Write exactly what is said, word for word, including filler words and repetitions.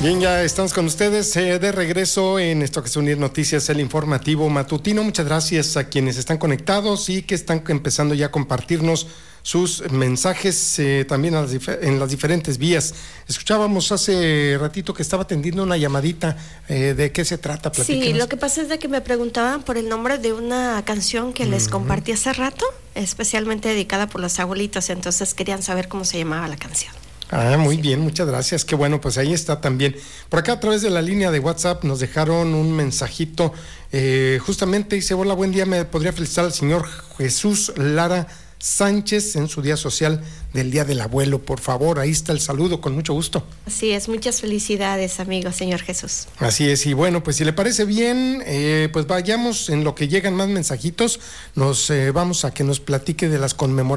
Bien, ya estamos con ustedes eh, de regreso en esto que es Unir Noticias, el informativo matutino. Muchas gracias a quienes están conectados y que están empezando ya a compartirnos sus mensajes eh, también a las en las diferentes vías. Escuchábamos hace ratito que estaba atendiendo una llamadita. Eh, ¿De qué se trata? Platíquenos. Sí, lo que pasa es de que me preguntaban por el nombre de una canción que uh-huh. les compartí hace rato, especialmente dedicada por los abuelitos, entonces querían saber cómo se llamaba la canción. Ah, muy bien, muchas gracias. Qué bueno, pues ahí está también. Por acá a través de la línea de WhatsApp nos dejaron un mensajito. Eh, justamente dice: hola, buen día, me podría felicitar al señor Jesús Lara Sánchez en su día social del Día del Abuelo, por favor. Ahí está el saludo, con mucho gusto. Así es, muchas felicidades, amigo, señor Jesús. Así es, y bueno, pues si le parece bien, eh, pues vayamos en lo que llegan más mensajitos. Nos eh, vamos a que nos platique de las conmemoraciones